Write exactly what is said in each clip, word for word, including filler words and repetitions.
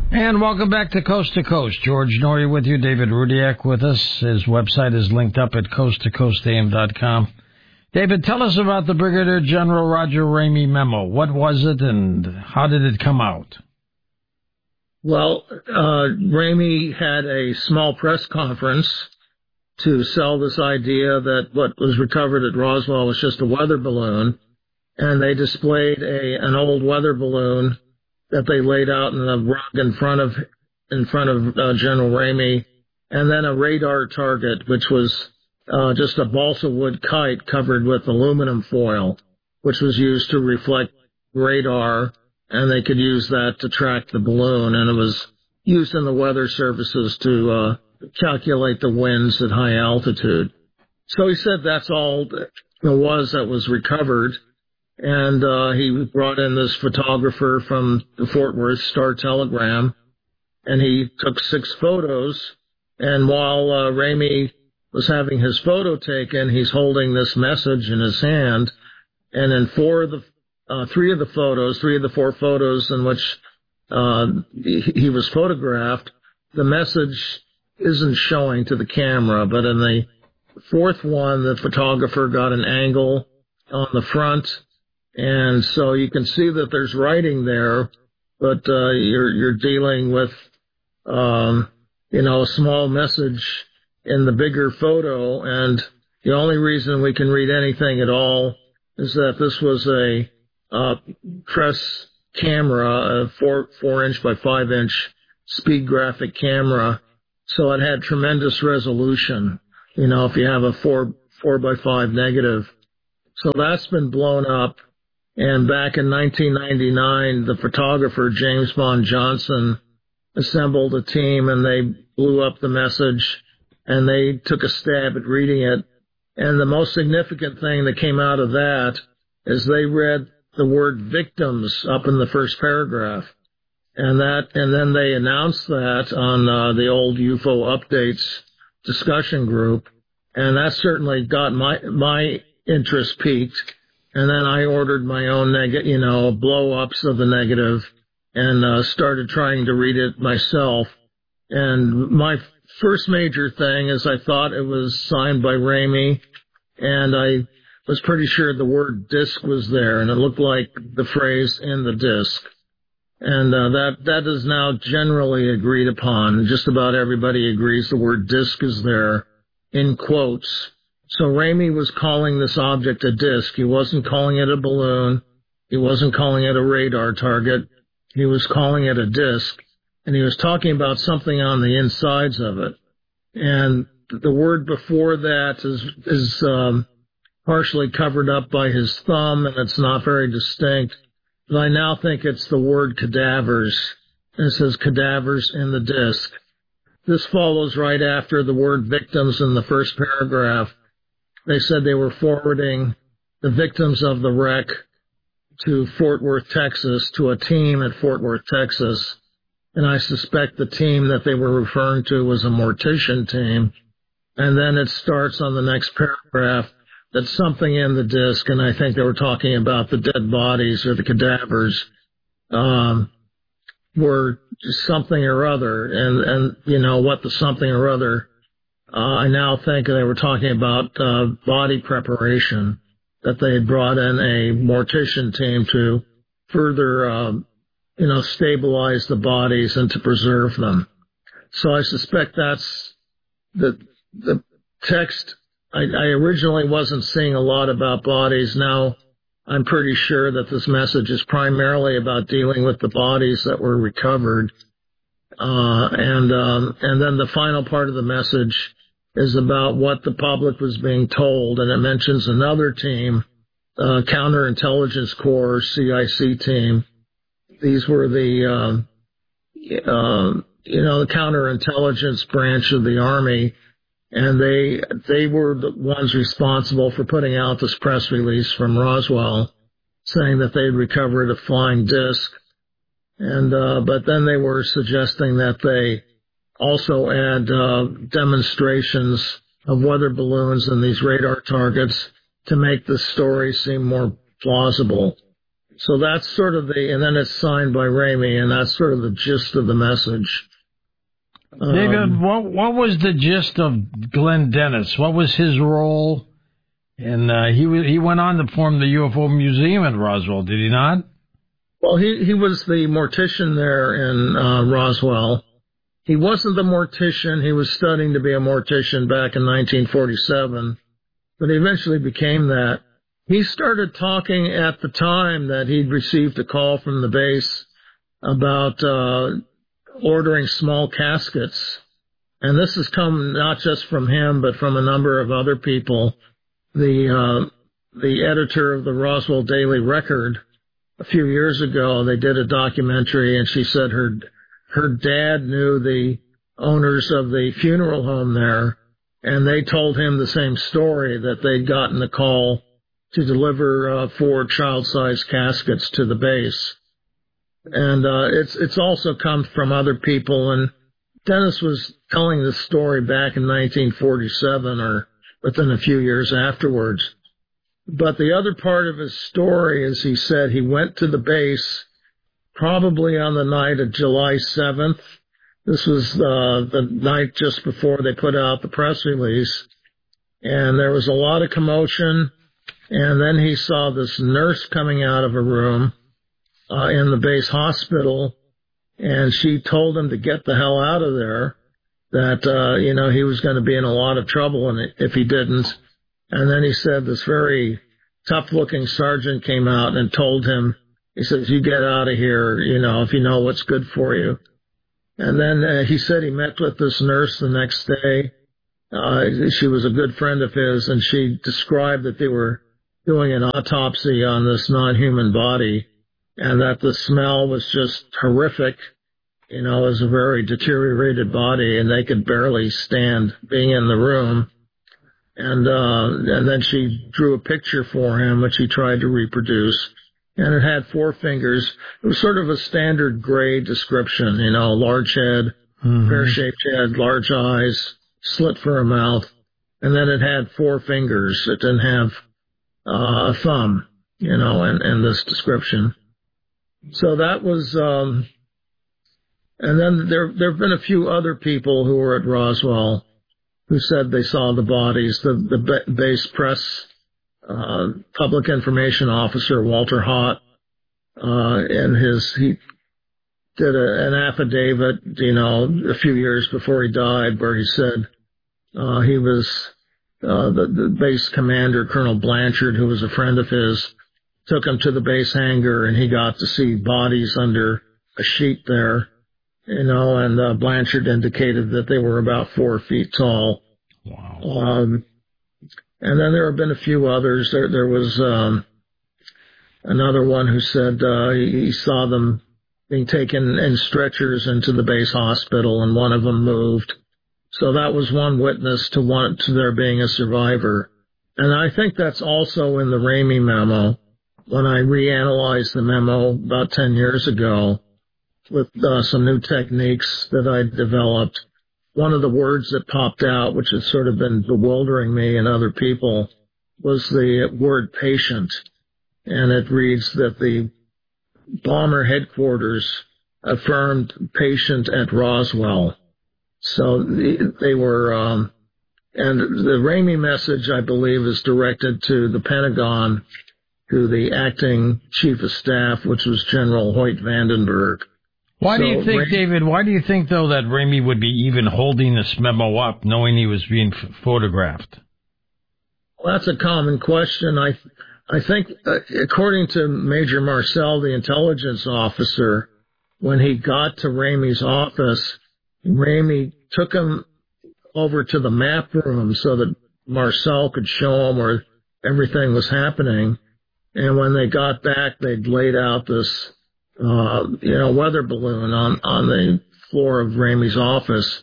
And welcome back to Coast to Coast. George Noory with you, David Rudiak with us. His website is linked up at coast to coast a m dot com. David, tell us about the Brigadier General Roger Ramey memo. What was it and how did it come out? Well, uh, Ramey had a small press conference to sell this idea that what was recovered at Roswell was just a weather balloon, and they displayed a an old weather balloon that they laid out in a rug in front of in front of uh, General Ramey, and then a radar target, which was uh, just a balsa wood kite covered with aluminum foil, which was used to reflect radar, and they could use that to track the balloon, and it was used in the weather services to uh, calculate the winds at high altitude. So he said that's all there was that was recovered. And uh, he brought in this photographer from the Fort Worth Star-Telegram, and he took six photos. And while uh, Ramey was having his photo taken, he's holding this message in his hand. And in four of the, uh, three of the photos, three of the four photos in which uh, he, he was photographed, the message isn't showing to the camera. But in the fourth one, the photographer got an angle on the front. And so you can see that there's writing there, but uh, you're you're dealing with, um, you know, a small message in the bigger photo. And the only reason we can read anything at all is that this was a uh, press camera, a four four inch by five inch speed graphic camera. So it had tremendous resolution. You know, if you have a four four by five negative, so that's been blown up. And back in nineteen ninety-nine, the photographer, James Bond Johnson, assembled a team, and they blew up the message, and they took a stab at reading it. And the most significant thing that came out of that is they read the word victims up in the first paragraph. And that, and then they announced that on uh, the old U F O updates discussion group. And that certainly got my, my interest piqued. And then I ordered my own, neg- you know, blow-ups of the negative and uh, started trying to read it myself. And my first major thing is I thought it was signed by Ramey, and I was pretty sure the word disc was there, and it looked like the phrase in the disc. And uh, that that is now generally agreed upon. Just about everybody agrees the word disc is there in quotes. So Ramey was calling this object a disc. He wasn't calling it a balloon. He wasn't calling it a radar target. He was calling it a disc. And he was talking about something on the insides of it. And the word before that is, is um, partially covered up by his thumb, and it's not very distinct. But I now think it's the word cadavers. And it says cadavers in the disc. This follows right after the word victims in the first paragraph. They said they were forwarding the victims of the wreck to Fort Worth, Texas, to a team at Fort Worth, Texas. And I suspect the team that they were referring to was a mortician team. And then it starts on the next paragraph that something in the disc, and I think they were talking about the dead bodies or the cadavers, um, were something or other. And, and, you know, what the something or other, uh, I now think they were talking about uh, body preparation, that they had brought in a mortician team to further, uh, you know, stabilize the bodies and to preserve them. So I suspect that's the the text. I, I originally wasn't seeing a lot about bodies. Now I'm pretty sure that this message is primarily about dealing with the bodies that were recovered. Uh, and um, and then the final part of the message is about what the public was being told, and it mentions another team, uh, Counterintelligence Corps, C I C team. These were the, um, uh, you know, the counterintelligence branch of the Army, and they they were the ones responsible for putting out this press release from Roswell, saying that they'd recovered a flying disc, and uh, but then they were suggesting that they also add uh, demonstrations of weather balloons and these radar targets to make the story seem more plausible. So that's sort of the, and then it's signed by Ramey, and that's sort of the gist of the message. David, Um, what what was the gist of Glenn Dennis? What was his role? And uh, he w- he went on to form the U F O Museum in Roswell, did he not? well, he, he was the mortician there in uh, Roswell. He wasn't the mortician. He was studying to be a mortician back in nineteen forty-seven, but he eventually became that. He started talking at the time that he'd received a call from the base about uh, ordering small caskets. And this has come not just from him, but from a number of other people. The uh, the editor of the Roswell Daily Record, a few years ago, they did a documentary, and she said her her dad knew the owners of the funeral home there, and they told him the same story, that they'd gotten a call to deliver uh, four child-sized caskets to the base. And uh, it's it's also come from other people, and Dennis was telling this story back in nineteen forty-seven or within a few years afterwards. But the other part of his story is he said he went to the base probably on the night of July seventh. This was uh, the night just before they put out the press release. And there was a lot of commotion. And then he saw this nurse coming out of a room uh, in the base hospital. And she told him to get the hell out of there, that, uh, you know, he was going to be in a lot of trouble and if he didn't. And then he said this very tough-looking sergeant came out and told him, he says, you get out of here, you know, if you know what's good for you. And then uh, he said he met with this nurse the next day. Uh, she was a good friend of his, and she described that they were doing an autopsy on this non-human body, and that the smell was just horrific. You know, it was a very deteriorated body, and they could barely stand being in the room. And uh, and then she drew a picture for him, which he tried to reproduce. And it had four fingers. It was sort of a standard gray description, you know, large head, mm-hmm. pear-shaped head, large eyes, slit for a mouth. And then it had four fingers. It didn't have uh, a thumb, you know, in, in this description. So that was, um, and then there there have been a few other people who were at Roswell who said they saw the bodies. The, the base press uh, public information officer, Walter Hott, uh, and his, he did a, an affidavit, you know, a few years before he died, where he said uh, he was uh, the, the base commander, Colonel Blanchard, who was a friend of his, took him to the base hangar, and he got to see bodies under a sheet there. You know, and uh, Blanchard indicated that they were about four feet tall. Wow. Um, and then there have been a few others. There, there was um, another one who said uh, he, he saw them being taken in stretchers into the base hospital, and one of them moved. So that was one witness to one to there being a survivor. And I think that's also in the Ramey memo. When I reanalyzed the memo about ten years ago, with uh, some new techniques that I developed, one of the words that popped out, which has sort of been bewildering me and other people, was the word patient. And it reads that the bomber headquarters affirmed patient at Roswell. So they were, um, and the Ramey message, I believe, is directed to the Pentagon, to the acting chief of staff, which was General Hoyt Vandenberg. Why so, do you think, Ramey, David, why do you think, though, that Ramey would be even holding this memo up, knowing he was being f- photographed? Well, that's a common question. I I think, uh, according to Major Marcel, the intelligence officer, when he got to Ramey's office, Ramey took him over to the map room so that Marcel could show him where everything was happening. And when they got back, they'd laid out this Uh, you know, weather balloon on, on the floor of Ramey's office.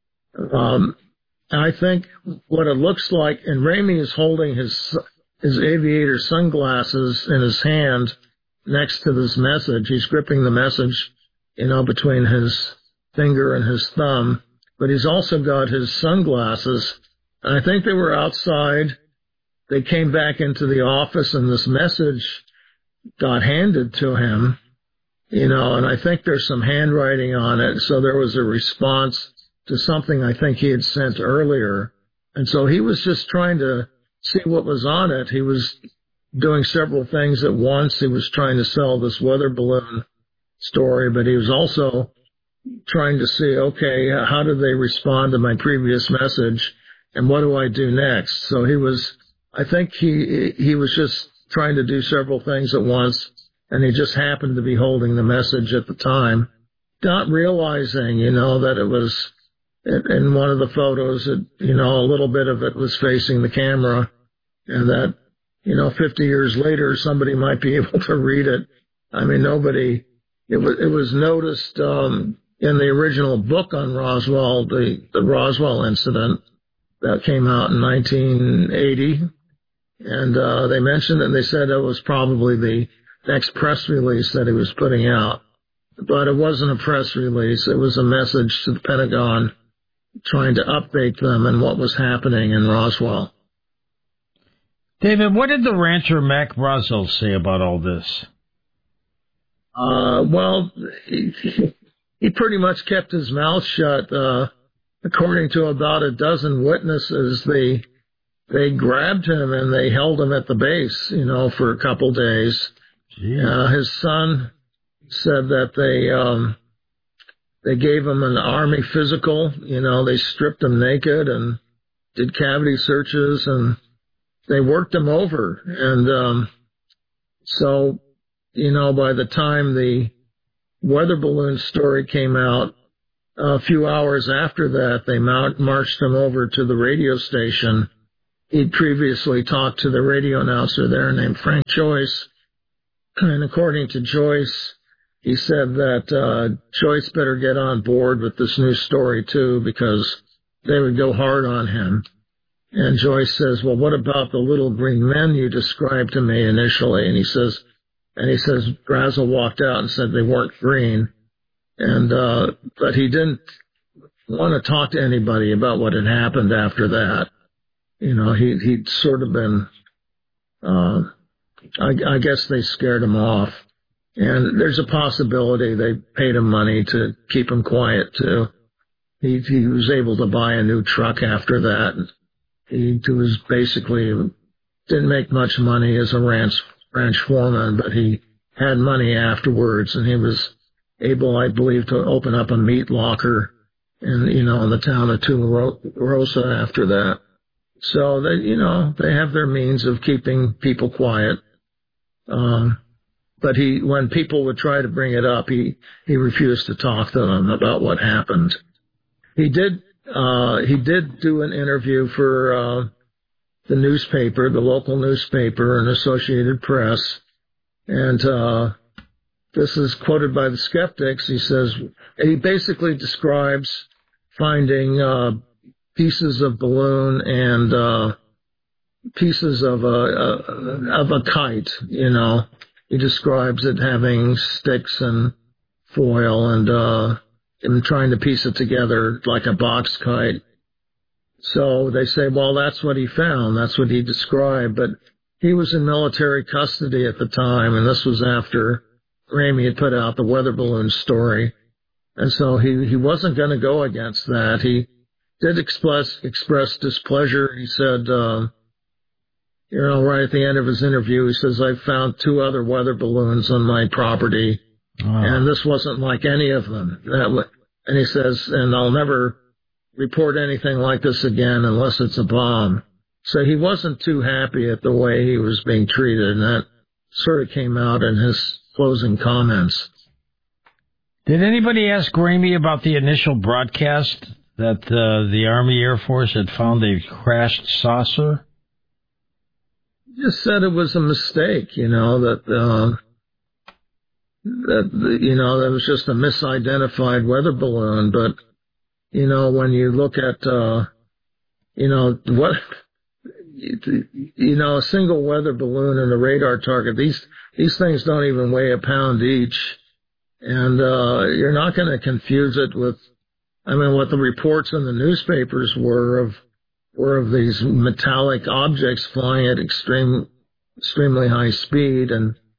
Um, I think what it looks like, and Ramey is holding his, his aviator sunglasses in his hand next to this message. He's gripping the message, you know, between his finger and his thumb, but he's also got his sunglasses. And I think they were outside. They came back into the office, and this message got handed to him, you know, and I think there's some handwriting on it. So there was a response to something I think he had sent earlier. And so he was just trying to see what was on it. He was doing several things at once. He was trying to sell this weather balloon story, but he was also trying to see, okay, how did they respond to my previous message, and what do I do next? So he was, I think he he was just trying to do several things at once, and he just happened to be holding the message at the time, not realizing, you know, that it was, in one of the photos, it, you know, a little bit of it was facing the camera, and that, you know, fifty years later, somebody might be able to read it. I mean, nobody, it was, it was noticed, um, in the original book on Roswell, the, the Roswell incident that came out in nineteen eighty. And, uh, they mentioned it, and they said it was probably the next press release that he was putting out. But it wasn't a press release. It was a message to the Pentagon trying to update them on what was happening in Roswell. David, what did the rancher Mac Brazel say about all this? Uh, well, he, he pretty much kept his mouth shut. Uh, according to about a dozen witnesses, they they grabbed him and they held him at the base, you know, for a couple days. Uh, his son said that they um, they gave him an Army physical. You know, they stripped him naked and did cavity searches, and they worked him over. And um, so, you know, by the time the weather balloon story came out, a few hours after that, they mount, marched him over to the radio station. He'd previously talked to the radio announcer there named Frank Joyce. And according to Joyce, he said that uh, Joyce better get on board with this new story, too, because they would go hard on him. And Joyce says, well, what about the little green men you described to me initially? And he says, and he says, Brazel walked out and said they weren't green. And, uh, but he didn't want to talk to anybody about what had happened after that. You know, he, he'd sort of been, uh, I, I guess they scared him off. And there's a possibility they paid him money to keep him quiet, too. He, he was able to buy a new truck after that. He, he was basically, didn't make much money as a ranch, ranch foreman, but he had money afterwards, and he was able, I believe, to open up a meat locker in, you know, in the town of Tularosa after that. So they, you know, they have their means of keeping people quiet. Um, but he, when people would try to bring it up, he, he refused to talk to them about what happened. He did, uh, he did do an interview for, uh, the newspaper, the local newspaper and Associated Press. And, uh, this is quoted by the skeptics. He says, he basically describes finding, uh, pieces of balloon and, uh, pieces of a, a, of a kite, you know. He describes it having sticks and foil and, uh, him trying to piece it together like a box kite. So they say, well, that's what he found. That's what he described. But he was in military custody at the time, and this was after Ramey had put out the weather balloon story. And so he, he wasn't going to go against that. He did express, express displeasure. He said, uh, you know, right at the end of his interview, he says, I found two other weather balloons on my property, oh. and this wasn't like any of them. That, and he says, and I'll never report anything like this again unless it's a bomb. So he wasn't too happy at the way he was being treated, and that sort of came out in his closing comments. Did anybody ask Ramey about the initial broadcast that uh, the Army Air Force had found a crashed saucer? He just said it was a mistake, you know, that, uh, that, you know, that was just a misidentified weather balloon. But, you know, when you look at, uh, you know, what, you know, a single weather balloon and a radar target, these, these things don't even weigh a pound each. And, uh, you're not going to confuse it with, I mean, what the reports in the newspapers were of, were of these metallic objects flying at extreme, extremely high speed. And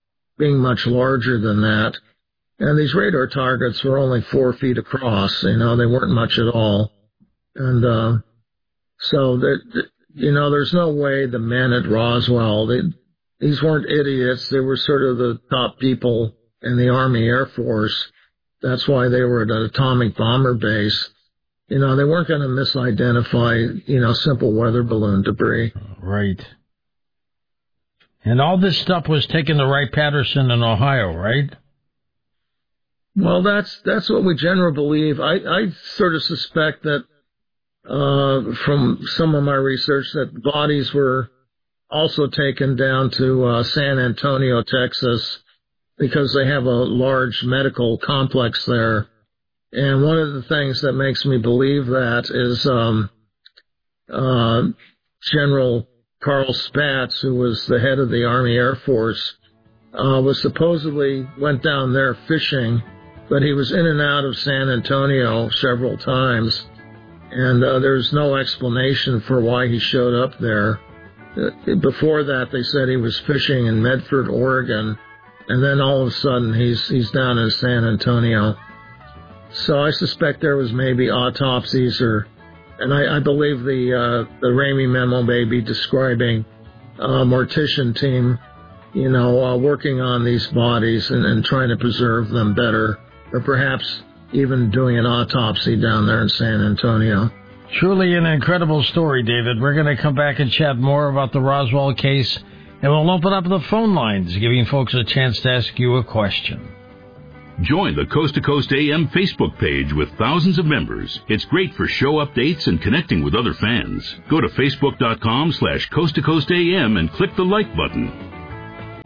being much larger than that. And these radar targets were only four feet across. You know, they weren't much at all. And uh, so, that, you know, there's no way the men at Roswell, they, these weren't idiots. They were sort of the top people in the Army Air Force. That's why they were at an atomic bomber base. You know, they weren't going to misidentify, you know, simple weather balloon debris. Right. And all this stuff was taken to Wright-Patterson in Ohio, right? Well, that's that's what we generally believe. I, I sort of suspect that uh, from some of my research that bodies were also taken down to uh, San Antonio, Texas, because they have a large medical complex there. And one of the things that makes me believe that is um, uh, General Carl Spaatz, who was the head of the Army Air Force, uh, was supposedly went down there fishing, but he was in and out of San Antonio several times, and uh, there's no explanation for why he showed up there. Uh, before that, they said he was fishing in Medford, Oregon, and then all of a sudden he's he's down in San Antonio. So I suspect there was maybe autopsies, or, and I, I believe the uh, the Ramey memo may be describing a mortician team, you know, uh, working on these bodies and, and trying to preserve them better, or perhaps even doing an autopsy down there in San Antonio. Truly an incredible story, David. We're going to come back and chat more about the Roswell case, and we'll open up the phone lines, giving folks a chance to ask you a question. Join the Coast to Coast A M Facebook page with thousands of members. It's great for show updates and connecting with other fans. Go to facebook.com slash Coast to Coast AM and click the like button.